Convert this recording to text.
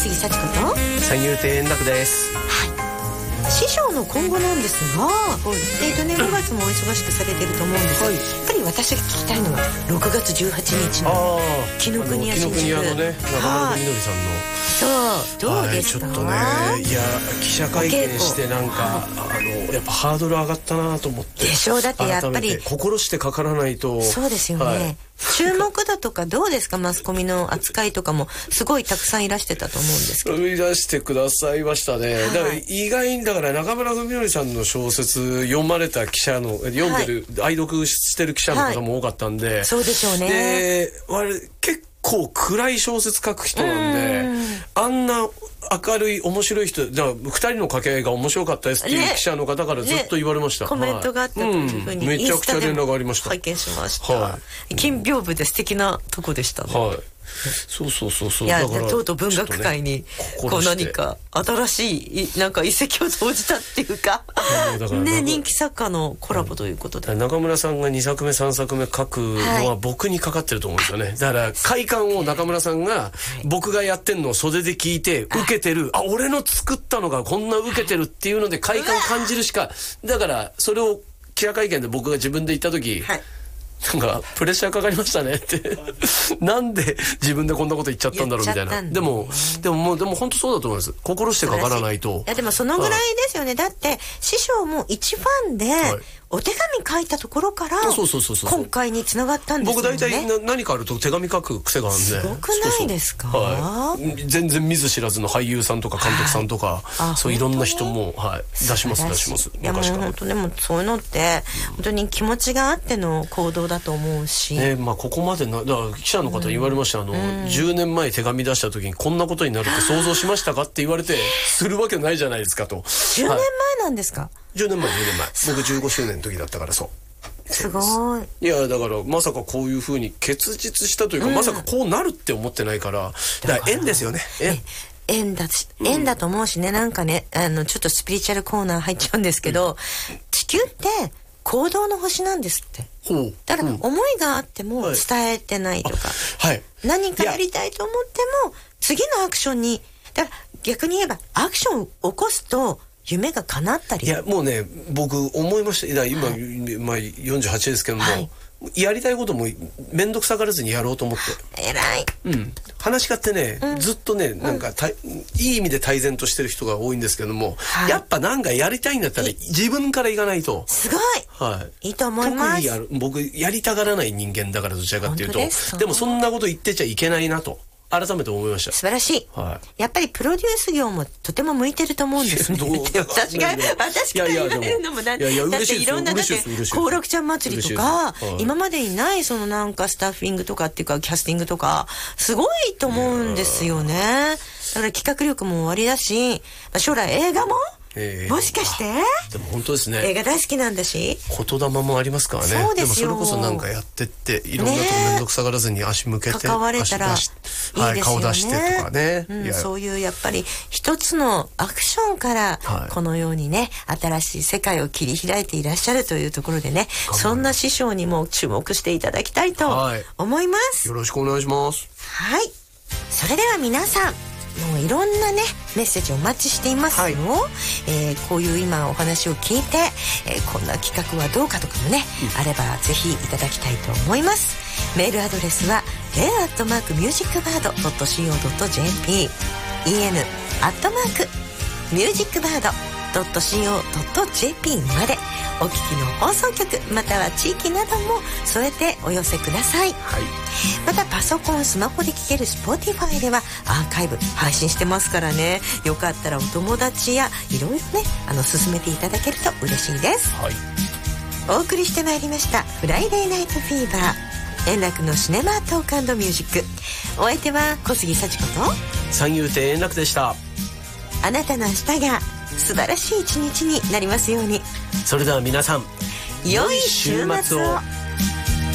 杉幸子と三遊亭円楽です。 師匠の今後なんですが、5月もお忙しくされていると思うんですが、やっぱり私が聞きたいのは6月18日の紀ノ国屋新宿、 紀ノ国屋のね、中村みのりさんの、 そうどうですか？ ちょっとね、いや記者会見してなんかやっぱハードル上がったなと思って。 でしょう。だってやっぱり心してかからないと。 そうですよね、注目度とかどうですか？マスコミの扱いとかもすごいたくさんいらしてたと思うんですけど。 いらしてくださいましたね、だから意外に中村みのりさんの小説読まれた記者の読んでる、愛読してる記者の方も多かったんで、 そうでしょうね。 で結構暗い小説書く人なんで、あんな明るい面白い人、じゃあ2人の掛け合いが面白かったですっていう記者の方からずっと言われました、 コメントがあったというふうに、 めちゃくちゃ連絡ありました。 拝見しました、金屏風で素敵なとこでしたね。そういや、とうとう文学界にこう何か新しいなんか一石を投じたっていうかね、人気作家のコラボということで、 中村さんが2作目3作目書くのは僕にかかってると思うんですよね。だから快感を中村さんが僕がやってんのを袖で聞いて受けてる、俺の作ったのがこんな受けてるっていうので快感感じるしか、だからそれを記者会見で僕が自分で言った時、なんかプレッシャーかかりましたねってなんで自分でこんなこと言っちゃったんだろうみたいな。でも本当そうだと思います。心してかからないと。 いやでもそのぐらいですよね。だって師匠も一ファンでお手紙書いたところから今回につながったんですよね。 僕大体何かあると手紙書く癖があるんで。 すごくないですか？ 全然見ず知らずの俳優さんとか監督さんとか、そういろんな人も出します。 いやもう本当でもそういうのって本当に気持ちがあっての行動だと思うし、 ここまでだから記者の方に言われました。10年前手紙出した時にこんなことになるって想像しましたかって言われて、するわけないじゃないですかと。 10年前なんですか？10 年前僕15周年の時だったから。 すごい。 いやだからまさかこういう風に結実したというか、まさかこうなるって思ってないから、だから縁ですよね。 縁だと思うしね。なんかね、ちょっとスピリチュアルコーナー入っちゃうんですけど、地球って行動の星なんですって。だから思いがあっても伝えてないとか、何かやりたいと思っても次のアクションに、だから逆に言えばアクションを起こすと夢が叶ったり。 いやもうね、僕思いました。今、48ですけども、やりたいことも面倒くさがらずにやろうと思って。 偉い。 話し家ってね、ずっとね、なんかいい意味で泰然としてる人が多いんですけども、やっぱなんかやりたいんだったら自分から行かないと。 すごい。いいと思います。 特に僕やりたがらない人間だから、どちらかっていうと。でもそんなこと言ってちゃいけないなと改めて思いました。 素晴らしい。やっぱりプロデュース業もとても向いてると思うんですね。私が言われるのもだっていろんな、だって幸楽ちゃん祭りとか今までにないそのなんかスタッフィングとかっていうかキャスティングとかすごいと思うんですよね。だから企画力も終わりだし、将来映画ももしかしてでも本当ですね。 映画大好きなんだし、 言霊もありますからね。 そうですよ。 でもそれこそなんかやってっていろんなとこ面倒くさがらずに足向けて関われたらいいですよね。 顔出してとかね、 そういうやっぱり一つのアクションからこのようにね、新しい世界を切り開いていらっしゃるというところでね、そんな師匠にも注目していただきたいと思います。 よろしくお願いします。 それでは皆さん、もういろんなねメッセージをお待ちしていますよ。こういう今お話を聞いて、こんな企画はどうかとかもね、あればぜひいただきたいと思います。メールアドレスは en@musicbird.co.jp en@musicbird.co.jp までお聞きの放送局または地域なども添えてお寄せください。またパソコンスマホで聴ける Spotify ではアーカイブ配信してますからね、よかったらお友達やいろいろね進めていただけると嬉しいです。お送りしてまいりましたフライデーナイトフィーバー、円楽のシネマトーク&ミュージック。お相手は小杉幸子と三遊亭円楽でした。 あなたの明日が素晴らしい一日になりますように。 それでは皆さん、 良い週末を。